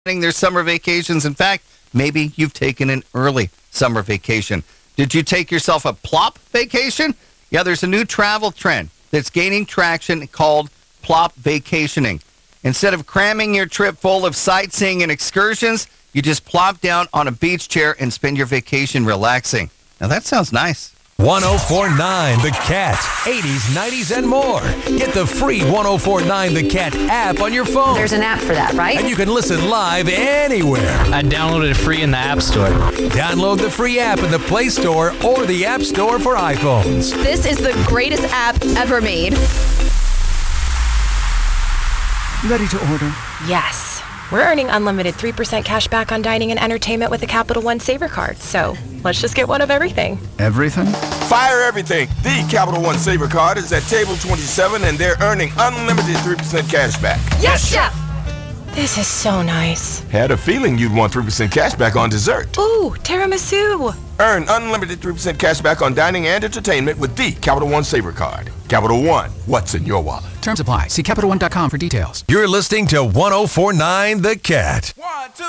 their summer vacations. In fact, maybe you've taken an early summer vacation. Did you take yourself a plop vacation? Yeah, there's a new travel trend that's gaining traction called plop vacationing. Instead of cramming your trip full of sightseeing and excursions, you just plop down on a beach chair and spend your vacation relaxing. Now that sounds nice. 1049 The Cat. 80s, 90s, and more. Get the free 1049 The Cat app on your phone. There's an app for that, right? And you can listen live anywhere. I downloaded it free in the App Store. Download the free app in the Play Store or the App Store for iPhones. This is the greatest app ever made. Ready to order? Yes. We're earning unlimited 3% cash back on dining and entertainment with a Capital One Saver card. So let's just get one of everything. Everything? Fire everything. The Capital One Saver card is at table 27 and they're earning unlimited 3% cash back. Yes, Chef! This is so nice. Had a feeling you'd want 3% cash back on dessert. Ooh, tiramisu. Earn unlimited 3% cash back on dining and entertainment with the Capital One Saver card. Capital One, what's in your wallet? Terms apply. See CapitalOne.com for details. You're listening to 1049 The Cat. 1, 2.